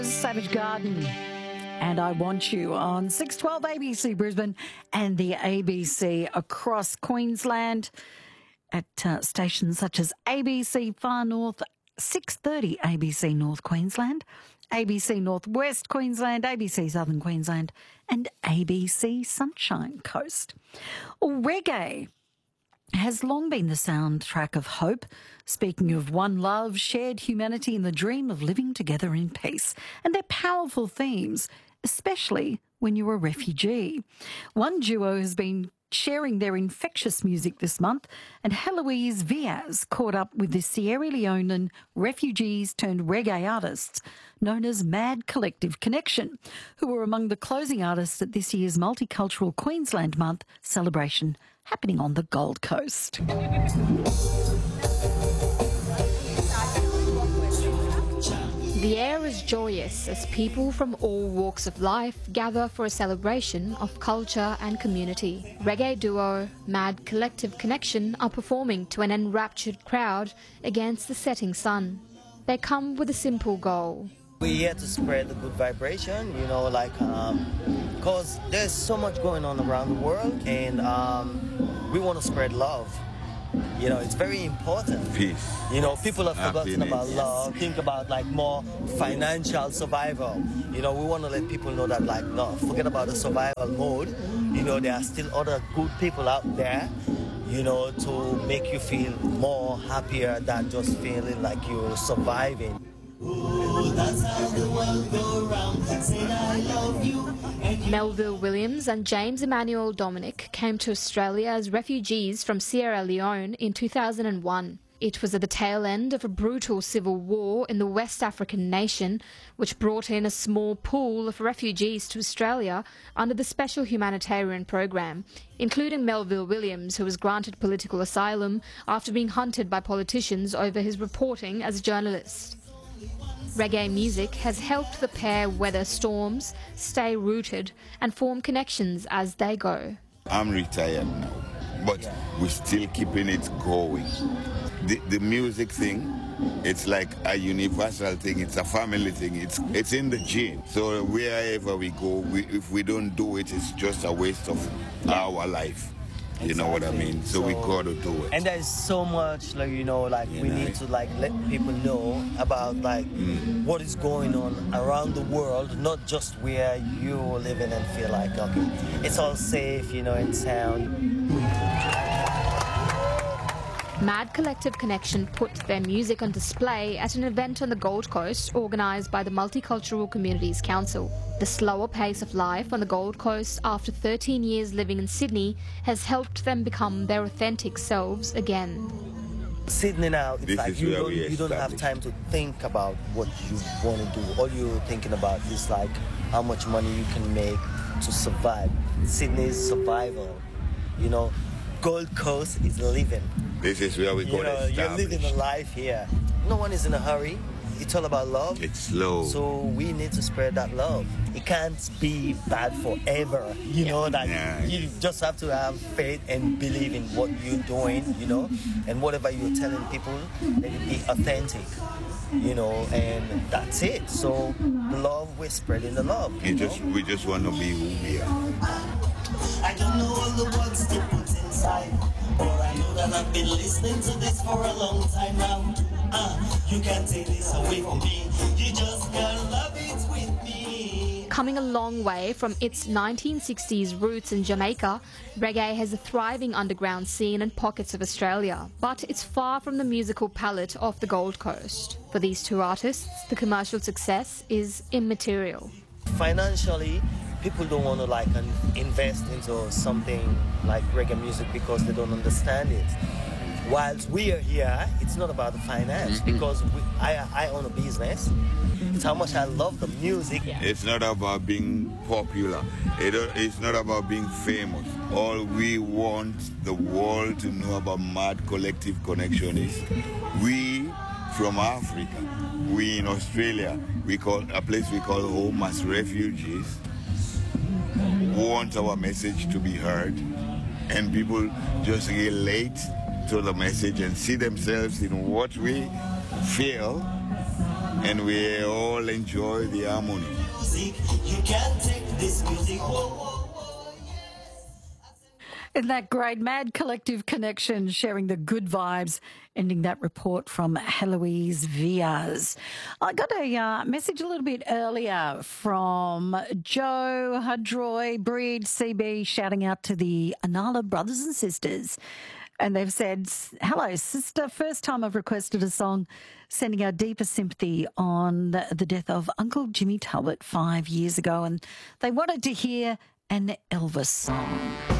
Savage Garden. And I Want You on 612 ABC Brisbane and the ABC across Queensland at stations such as ABC Far North, 630 ABC North Queensland, ABC Northwest Queensland, ABC Southern Queensland and ABC Sunshine Coast. Reggae has long been the soundtrack of hope, speaking of one love, shared humanity and the dream of living together in peace. And they're powerful themes, especially when you're a refugee. One duo has been sharing their infectious music this month, and Heloise Viaz caught up with the Sierra Leonean refugees turned reggae artists known as Mad Collective Connection, who were among the closing artists at this year's Multicultural Queensland Month celebration happening on the Gold Coast. The air is joyous as people from all walks of life gather for a celebration of culture and community. Reggae duo Mad Collective Connection are performing to an enraptured crowd against the setting sun. They come with a simple goal. We're here to spread the good vibration, you know, like, because there's so much going on around the world, and we want to spread love. You know, it's very important. Peace. You know, people have forgotten Happiness. about love, think about like more financial survival. You know, we want to let people know that like, no, forget about the survival mode. You know, there are still other good people out there, you know, to make you feel more happier than just feeling like you're surviving. Ooh, that's how the world go round. Say I love you. Melville Williams and James Emmanuel Dominic came to Australia as refugees from Sierra Leone in 2001. It was at the tail end of a brutal civil war in the West African nation, which brought in a small pool of refugees to Australia under the Special Humanitarian Program, including Melville Williams, who was granted political asylum after being hunted by politicians over his reporting as a journalist. Reggae music has helped the pair weather storms, stay rooted and form connections as they go. I'm retired now, but we're still keeping it going. The music thing, it's like a universal thing, it's a family thing, it's in the gene. So wherever we go, if we don't do it, it's just a waste of our life. You know what I mean? So we got to do it. And there's so much, like, you know, like we need to like let people know about like what is going on around the world, not just where you're living and feel like, okay, it's all safe, you know, and sound. Mad Collective Connection put their music on display at an event on the Gold Coast organised by the Multicultural Communities Council. The slower pace of life on the Gold Coast after 13 years living in Sydney has helped them become their authentic selves again. Sydney now, it's like you don't have time to think about what you want to do. All you're thinking about is like how much money you can make to survive. Sydney's survival, you know. Gold Coast is living. This is where we go to establish. You're living a life here. No one is in a hurry. It's all about love. It's slow. So we need to spread that love. It can't be bad forever. You know, that you just have to have faith and believe in what you're doing, you know, and whatever you're telling people, let it be authentic, you know, and that's it. So the love, we're spreading the love. We just want to be who we are. I don't know all the words they put inside, but I know that I've been listening to this for a long time now. You can't take this away from me. You just gotta love it with me. Coming a long way from its 1960s roots in Jamaica, reggae has a thriving underground scene in pockets of Australia, but it's far from the musical palette of the Gold Coast. For these two artists, the commercial success is immaterial. Financially, people don't want to like invest into something like reggae music because they don't understand it. Whilst we are here, it's not about the finance because I own a business. It's how much I love the music. It's not about being popular. It's not about being famous. All we want the world to know about Mad Collective Connection is we from Africa, we in Australia, we call a place we call home as refugees, want our message to be heard, and people just relate to the message and see themselves in what we feel and we all enjoy the harmony. You can't take this music. Isn't that great? Mad Collective Connection sharing the good vibes, ending that report from Heloise Vias. I got a message a little bit earlier from Joe, Hudroy, Breed, CB, shouting out to the Anala brothers and sisters. And they've said, hello, sister. First time I've requested a song, sending our deepest sympathy on the death of Uncle Jimmy Talbot 5 years ago. And they wanted to hear an Elvis song.